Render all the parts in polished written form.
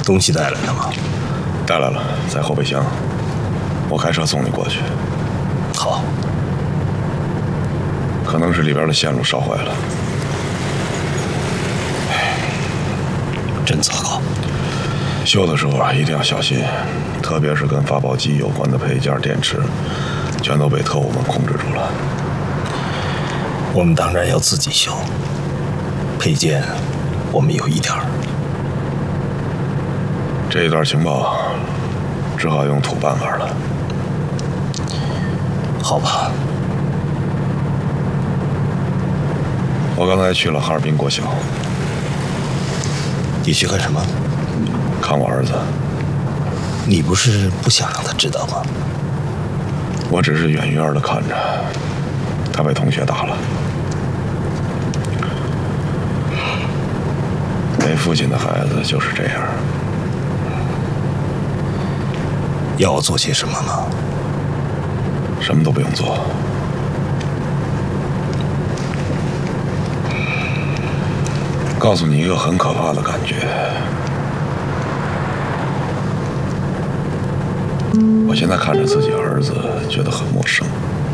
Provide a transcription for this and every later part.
东西带来了吗？ 带来了，在后备箱。我开车送你过去。 好。 可能是里边的线路烧坏了。 真糟糕。 修的时候一定要小心，特别是跟发报机有关的配件、电池，全都被特务们控制住了。 我们当然要自己修，配件我们有一点儿。 这一段情报只好用土办法了。 好吧。 我刚才去了哈尔滨国小。 你去干什么？ 看我儿子。 你不是不想让他知道吗？ 我只是远远的看着，他被同学打了。没父亲的孩子就是这样。 要我做些什么吗？ 什么都不用做。告诉你一个很可怕的感觉。我现在看着自己儿子，觉得很陌生，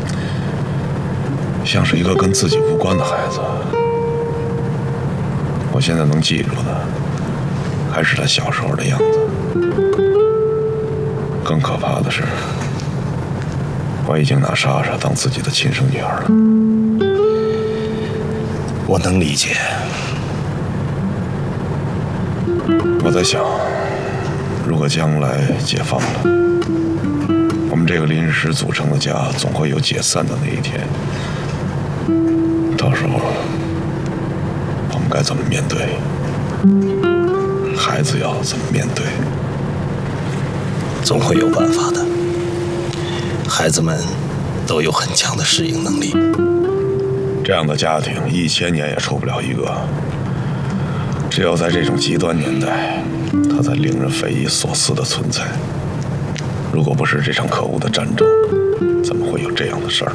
像是一个跟自己无关的孩子。我现在能记住的，还是他小时候的样子。更可怕的是，我已经拿莎莎当自己的亲生女儿了。 我能理解。 我在想，如果将来解放了，我们这个临时组成的家总会有解散的那一天。到时候，我们该怎么面对？孩子要怎么面对？ 总会有办法的。孩子们都有很强的适应能力。 这样的家庭1000年也出不了一个。只有在这种极端年代，它才令人匪夷所思的存在。如果不是这场可恶的战争，怎么会有这样的事儿？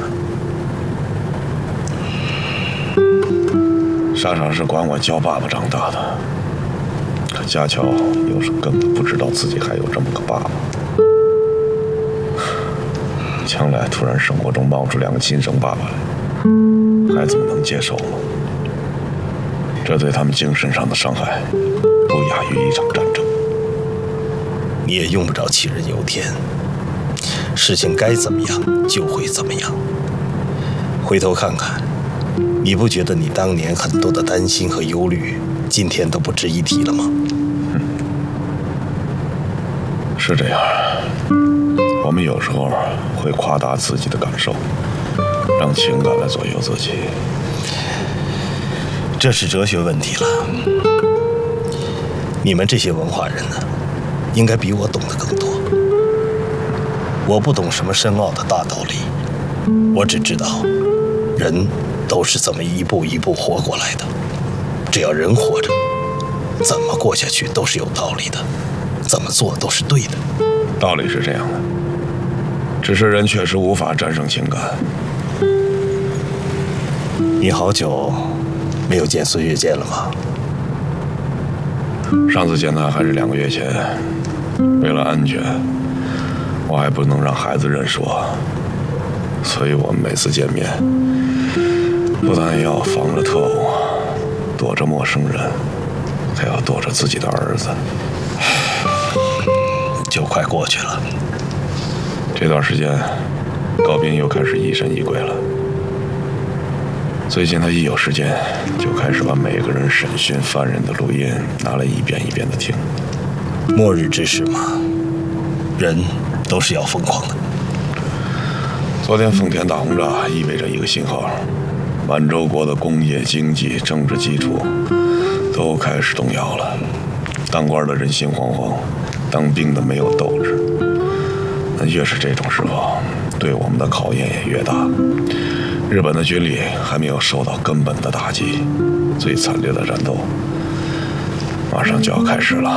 莎莎是管我叫爸爸长大的，可家乔又是根本不知道自己还有这么个爸爸。将来突然生活中冒出2个亲生爸爸来，孩子们能接受吗？这对他们精神上的伤害，不亚于一场战争。 你也用不着杞人忧天，事情该怎么样就会怎么样。回头看看，你不觉得你当年很多的担心和忧虑，今天都不值一提了吗？ 是这样，我们有时候会夸大自己的感受，让情感来左右自己。 这是哲学问题了。你们这些文化人呢，应该比我懂得更多。我不懂什么深奥的大道理，我只知道，人都是这么一步一步活过来的。只要人活着，怎么过下去都是有道理的，怎么做都是对的。 道理是这样的，只是人确实无法战胜情感。 你好久没有见孙越见了吗？ 上次见他还是2个月前，为了安全，我还不能让孩子认识我，所以我们每次见面，不但要防着特务，躲着陌生人，还要躲着自己的儿子。 就快过去了。 这段时间，高斌又开始疑神疑鬼了。最近他一有时间，就开始把每个人审讯犯人的录音拿来一遍一遍的听。 末日之时嘛，人都是要疯狂的。 昨天丰田大轰炸意味着一个信号，满洲国的工业、经济、政治基础都开始动摇了。当官的人心惶惶，当兵的没有斗志。那越是这种时候，对我们的考验也越大。日本的军力还没有受到根本的打击，最惨烈的战斗马上就要开始了。